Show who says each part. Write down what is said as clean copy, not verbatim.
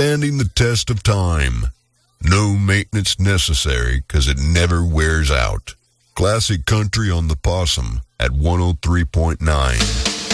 Speaker 1: standing the test of time. No maintenance necessary, 'cause it never wears out. Classic country on the Possum at 103.9.